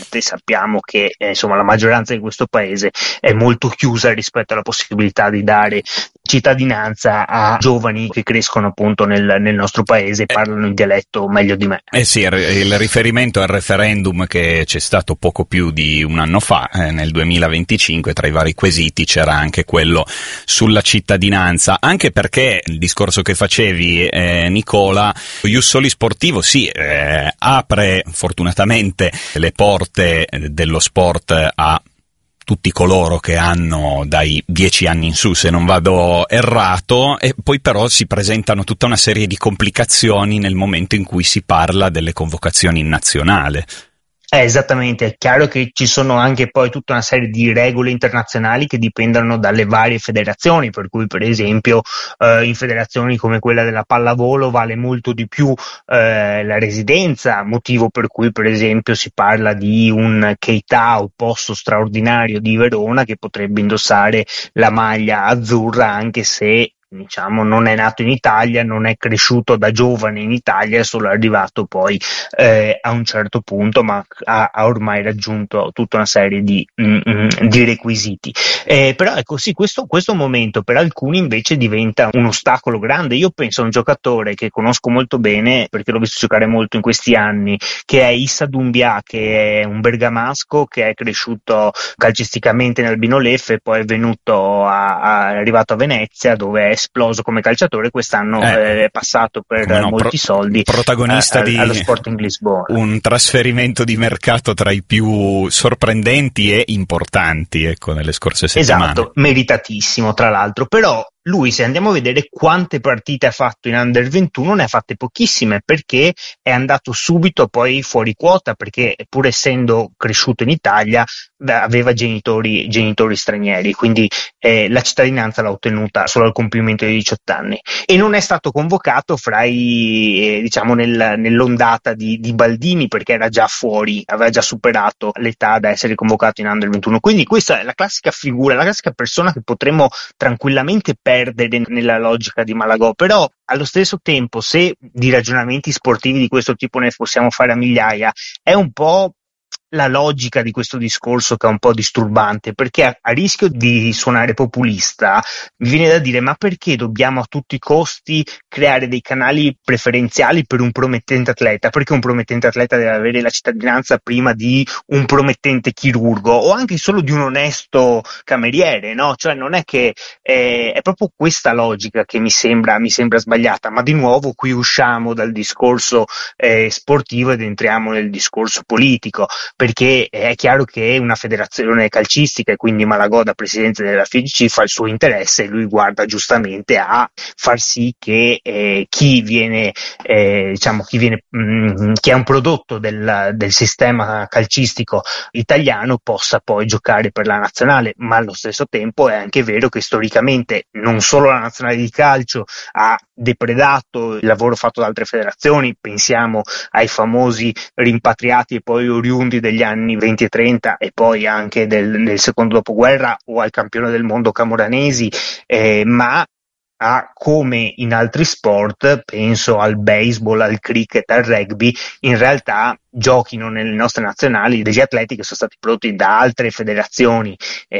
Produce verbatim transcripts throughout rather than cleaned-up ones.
aperte. Sappiamo che eh, insomma la maggioranza di questo paese è molto chiusa rispetto alla possibilità di dare cittadinanza a giovani che crescono appunto nel, nel nostro paese e parlano il dialetto meglio di me. Eh sì, il riferimento al referendum che c'è stato poco più di un anno fa, eh, nel duemilaventicinque, tra i vari quesiti c'era anche quello sulla cittadinanza, anche perché il discorso che facevi, eh, Nicola, Ius Soli Sportivo sì, eh, apre fortunatamente le porte dello sport a tutti coloro che hanno dai dieci anni in su, se non vado errato, e poi però si presentano tutta una serie di complicazioni nel momento in cui si parla delle convocazioni in nazionale. Eh, esattamente, è chiaro che ci sono anche poi tutta una serie di regole internazionali che dipendono dalle varie federazioni, per cui per esempio eh, in federazioni come quella della pallavolo vale molto di più eh, la residenza, motivo per cui per esempio si parla di un Keita o posto straordinario di Verona che potrebbe indossare la maglia azzurra anche se diciamo non è nato in Italia, non è cresciuto da giovane in Italia, è solo arrivato poi eh, a un certo punto, ma ha, ha ormai raggiunto tutta una serie di, mm, di requisiti. Eh, però ecco sì, questo, questo momento per alcuni invece diventa un ostacolo grande. Io penso a un giocatore che conosco molto bene, perché l'ho visto giocare molto in questi anni, che è Issa Doumbia, che è un bergamasco che è cresciuto calcisticamente nel Albino Leffe e poi è venuto a, a, è arrivato a Venezia dove è esploso come calciatore. Quest'anno eh, è passato per no, molti pro- soldi protagonista eh, di allo Sporting Lisbona. Un trasferimento di mercato tra i più sorprendenti e importanti, ecco, nelle scorse settimane. Esatto, meritatissimo tra l'altro, però lui, se andiamo a vedere quante partite ha fatto in Under ventuno, ne ha fatte pochissime perché è andato subito poi fuori quota, perché pur essendo cresciuto in Italia aveva genitori, genitori stranieri, quindi eh, la cittadinanza l'ha ottenuta solo al compimento dei diciotto anni e non è stato convocato fra i, eh, diciamo nel, nell'ondata di, di Baldini perché era già fuori, aveva già superato l'età da essere convocato in Under ventuno, quindi questa è la classica figura, la classica persona che potremmo tranquillamente perdere nella logica di Malagò, però allo stesso tempo se di ragionamenti sportivi di questo tipo ne possiamo fare a migliaia, è un po' la logica di questo discorso che è un po' disturbante, perché a, a rischio di suonare populista mi viene da dire: ma perché dobbiamo a tutti i costi creare dei canali preferenziali per un promettente atleta? Perché un promettente atleta deve avere la cittadinanza prima di un promettente chirurgo o anche solo di un onesto cameriere, no? Cioè non è che eh, è proprio questa logica che mi sembra, mi sembra sbagliata, ma di nuovo qui usciamo dal discorso eh, sportivo ed entriamo nel discorso politico, perché è chiaro che una federazione calcistica e quindi Malagò da presidente della F I G C fa il suo interesse e lui guarda giustamente a far sì che eh, chi viene eh, diciamo chi viene mh, chi è un prodotto del, del sistema calcistico italiano possa poi giocare per la nazionale, ma allo stesso tempo è anche vero che storicamente non solo la nazionale di calcio ha depredato il lavoro fatto da altre federazioni, pensiamo ai famosi rimpatriati e poi oriundi degli anni venti e trenta e poi anche del, del secondo dopoguerra o al campione del mondo Camoranesi, eh, ma ha, come in altri sport, penso al baseball, al cricket, al rugby, in realtà giochino nelle nostre nazionali degli atleti che sono stati prodotti da altre federazioni,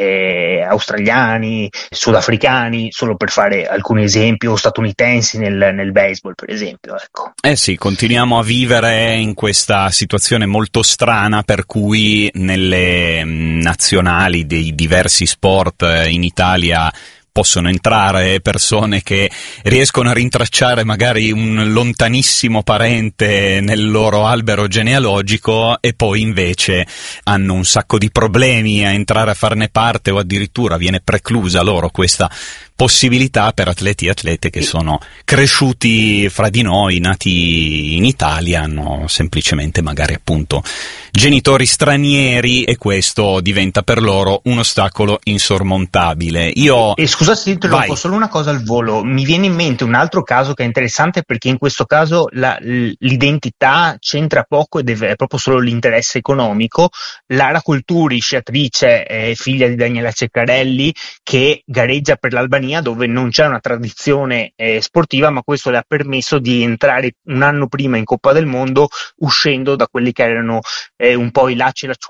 eh, australiani, sudafricani, solo per fare alcuni esempi, o statunitensi nel, nel baseball per esempio, ecco. Eh sì, continuiamo a vivere in questa situazione molto strana per cui nelle nazionali dei diversi sport in Italia possono entrare persone che riescono a rintracciare magari un lontanissimo parente nel loro albero genealogico e poi invece hanno un sacco di problemi a entrare a farne parte o addirittura viene preclusa loro questa possibilità per atleti e atlete che sono cresciuti fra di noi, nati in Italia, hanno semplicemente magari appunto genitori stranieri e questo diventa per loro un ostacolo insormontabile. Io e scusa se ti interrompo, solo una cosa al volo, mi viene in mente un altro caso che è interessante perché in questo caso la, l'identità c'entra poco ed è proprio solo l'interesse economico. Lara Colturi, sciatrice, eh, figlia di Daniela Ceccarelli, che gareggia per l'Albania dove non c'è una tradizione eh, sportiva, ma questo le ha permesso di entrare un anno prima in Coppa del Mondo uscendo da quelli che erano eh, un po' i lacci e lacciuoli